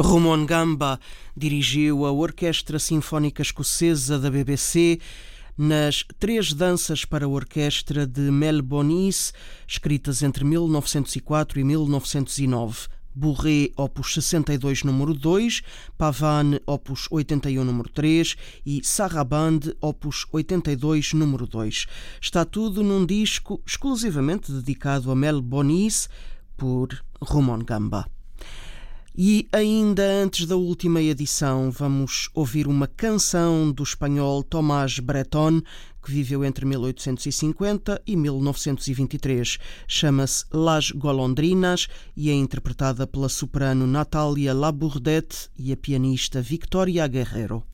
Ramon Gamba dirigiu a Orquestra Sinfónica Escocesa da BBC nas 3 danças para a orquestra de Mel Bonis, escritas entre 1904 e 1909. Bourrée, opus 62, número 2, Pavane, opus 81, número 3 e Sarabande, opus 82, número 2. Está tudo num disco exclusivamente dedicado a Mel Bonis, por Ramon Gamba. E ainda antes da última edição, vamos ouvir uma canção do espanhol Tomás Bretón, que viveu entre 1850 e 1923. Chama-se Las Golondrinas e é interpretada pela soprano Natália Labourdette e a pianista Victoria Guerrero.